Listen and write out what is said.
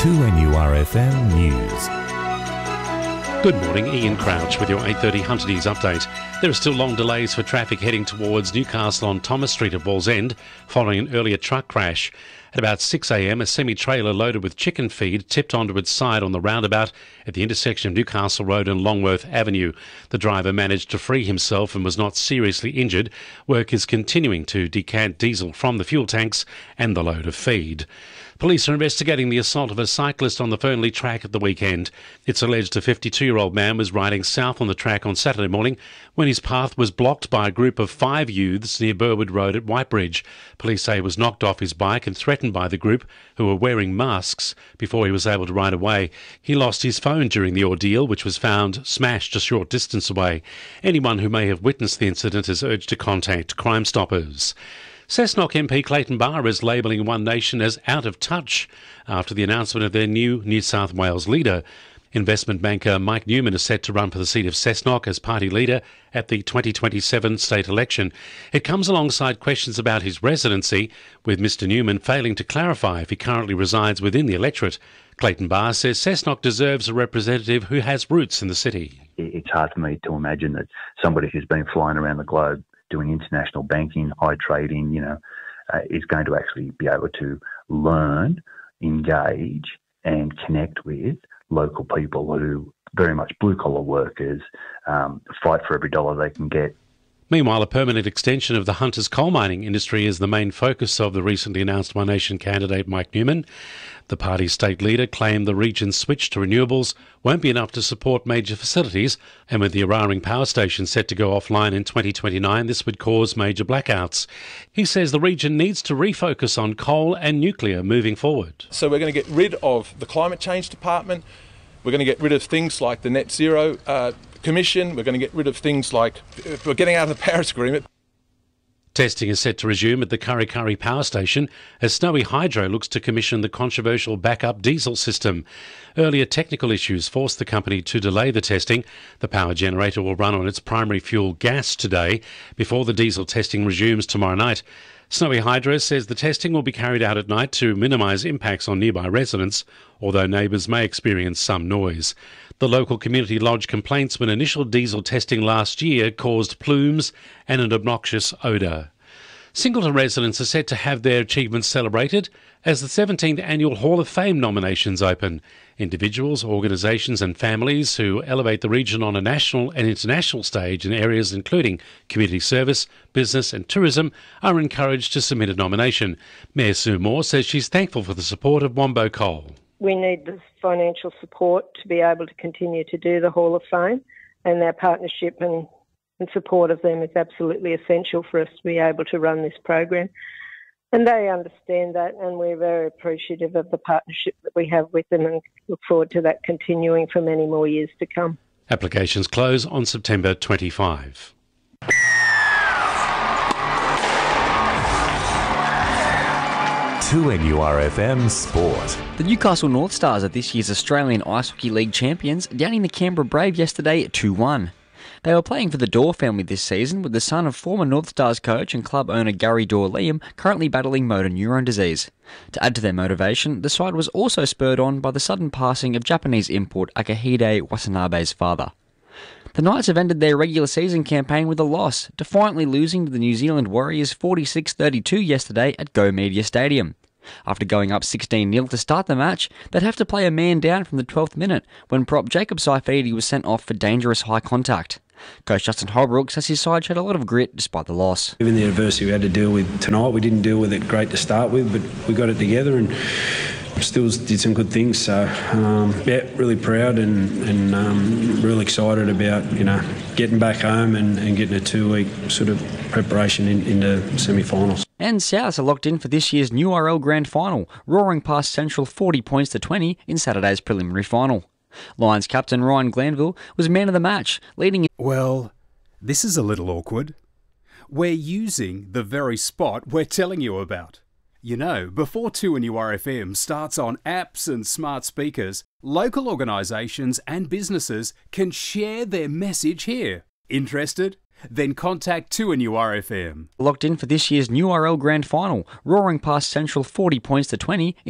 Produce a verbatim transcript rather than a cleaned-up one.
two N U R F M News. Good morning, Ian Crouch with your eight thirty Hunter News update. There are still long delays for traffic heading towards Newcastle on Thomas Street at Wallsend following an earlier truck crash. At about six a m, a semi-trailer loaded with chicken feed tipped onto its side on the roundabout at the intersection of Newcastle Road and Longworth Avenue. The driver managed to free himself and was not seriously injured. Work is continuing to decant diesel from the fuel tanks and the load of feed. Police are investigating the assault of a cyclist on the Fernley track at the weekend. It's alleged a fifty-two-year-old man was riding south on the track on Saturday morning when his path was blocked by a group of five youths near Burwood Road at Whitebridge. Police say he was knocked off his bike and threatened by the group, who were wearing masks, before he was able to ride away. He lost his phone during the ordeal, which was found smashed a short distance away. Anyone who may have witnessed the incident is urged to contact Crime Stoppers. Cessnock M P Clayton Barr is labelling One Nation as out of touch after the announcement of their new New South Wales leader. Investment banker Mike Newman is set to run for the seat of Cessnock as party leader at the twenty twenty-seven state election. It comes alongside questions about his residency, with Mr Newman failing to clarify if he currently resides within the electorate. Clayton Barr says Cessnock deserves a representative who has roots in the city. It's hard for me to imagine that somebody who's been flying around the globe doing international banking, high trading, you know, uh, is going to actually be able to learn, engage and connect with local people who very much blue-collar workers, um, fight for every dollar they can get. Meanwhile, a permanent extension of the Hunter's coal mining industry is the main focus of the recently announced One Nation candidate Mike Newman. The party's state leader claimed the region's switch to renewables won't be enough to support major facilities, and with the Eraring power station set to go offline in twenty twenty-nine, this would cause major blackouts. He says the region needs to refocus on coal and nuclear moving forward. So we're going to get rid of the Climate Change Department. We're going to get rid of things like the Net Zero uh, Commission. We're going to get rid of things like, we're getting out of the Paris Agreement. Testing is set to resume at the Kurri Kurri power station as Snowy Hydro looks to commission the controversial backup diesel system. Earlier technical issues forced the company to delay the testing. The power generator will run on its primary fuel gas today before the diesel testing resumes tomorrow night. Snowy Hydro says the testing will be carried out at night to minimise impacts on nearby residents, although neighbours may experience some noise. The local community lodged complaints when initial diesel testing last year caused plumes and an obnoxious odour. Singleton residents are set to have their achievements celebrated as the seventeenth Annual Hall of Fame nominations open. Individuals, organisations and families who elevate the region on a national and international stage in areas including community service, business and tourism are encouraged to submit a nomination. Mayor Sue Moore says she's thankful for the support of Wombo Coal. We need the financial support to be able to continue to do the Hall of Fame, and our partnership and, and support of them is absolutely essential for us to be able to run this program. And they understand that, and we're very appreciative of the partnership that we have with them and look forward to that continuing for many more years to come. Applications close on September twenty-fifth. two N U R F M Sport. The Newcastle North Stars are this year's Australian Ice Hockey League champions, downing the Canberra Brave yesterday two one. They were playing for the Dorr family this season, with the son of former North Stars coach and club owner Gary Dorr-Liam currently battling motor neurone disease. To add to their motivation, the side was also spurred on by the sudden passing of Japanese import Akihide Watanabe's father. The Knights have ended their regular season campaign with a loss, defiantly losing to the New Zealand Warriors forty-six thirty-two yesterday at Go Media Stadium. After going up sixteen nil to start the match, they'd have to play a man down from the twelfth minute when prop Jacob Saifidi was sent off for dangerous high contact. Coach Justin Holbrook says his side showed a lot of grit despite the loss. Given the adversity we had to deal with tonight, we didn't deal with it great to start with, but we got it together and still did some good things. So, um, yeah, really proud and, and um, really excited about, you know, getting back home and, and getting a two-week sort of preparation in, into semi-finals. And Souths are locked in for this year's New R L Grand Final, roaring past Central forty points to twenty in Saturday's preliminary final. Lions captain Ryan Glanville was man of the match, leading... Well, this is a little awkward. We're using the very spot we're telling you about. You know, before two N U R F M starts on apps and smart speakers, local organisations and businesses can share their message here. Interested? Then contact two N U R F M. Locked in for this year's New R L Grand Final, roaring past Central forty points to twenty